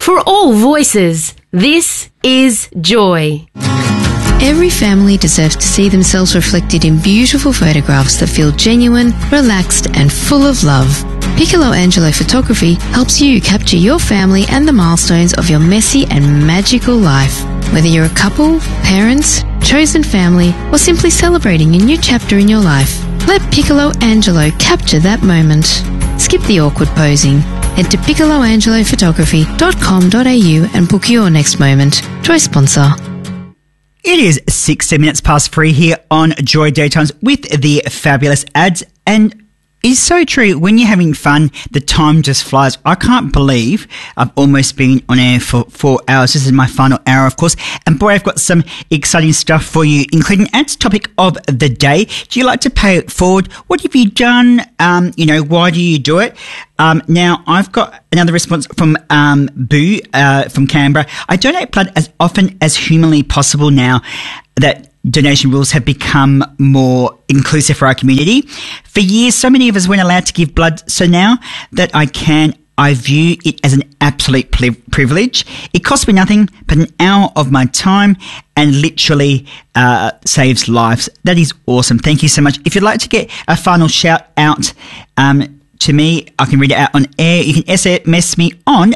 For all voices, this is Joy. Every family deserves to see themselves reflected in beautiful photographs that feel genuine, relaxed and full of love. Piccolo Angelo Photography helps you capture your family and the milestones of your messy and magical life. Whether you're a couple, parents, chosen family, or simply celebrating a new chapter in your life, let Piccolo Angelo capture that moment. Skip the awkward posing. Head to piccoloangelophotography.com.au and book your next moment. Joy sponsor. It is 16 minutes past 3 here on Joy Daytimes with the fabulous ads, and it's so true. When you're having fun, the time just flies. I can't believe I've almost been on air for 4 hours. This is my final hour, of course. And boy, I've got some exciting stuff for you, including ads topic of the day. Do you like to pay it forward? What have you done? Why do you do it? Now, I've got another response from Boo from Canberra. I donate blood as often as humanly possible now that donation rules have become more inclusive for our community. For years, so many of us weren't allowed to give blood, so now that I can, I view it as an absolute privilege. It costs me nothing but an hour of my time and literally saves lives. That is awesome. Thank you so much. If you'd like to get a final shout out to me, I can read it out on air. You can SMS me on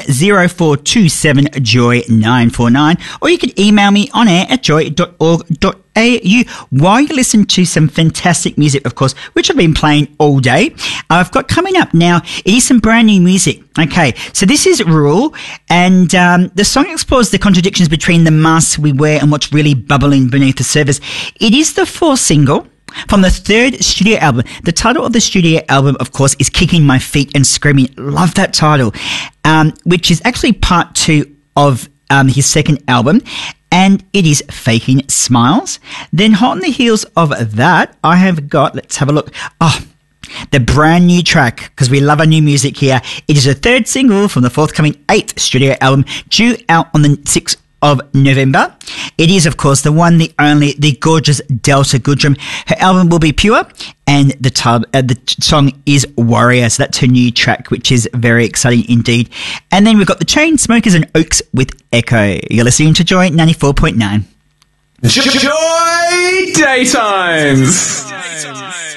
0427-JOY-949, or you can email me on air at joy.org.au while you listen to some fantastic music, of course, which I've been playing all day. I've got coming up now, it is some brand new music. Okay, so this is Rule, and the song explores the contradictions between the masks we wear and what's really bubbling beneath the surface. It is the fourth single from the third studio album. The title of the studio album, of course, is Kicking My Feet and Screaming. Love that title, which is actually part 2 of his second album, and it is Faking Smiles. Then hot on the heels of that, I have got, let's have a look, the brand new track, because we love our new music here. It is a third single from the forthcoming 8th studio album, due out on the 6th of November. It is, of course, the one, the only, the gorgeous Delta Goodrem. Her album will be Pure, and the song is Warrior. So that's her new track, which is very exciting indeed. And then we've got the Chainsmokers and Oaks with Echo. You're listening to Joy 94.9. Joy Daytimes.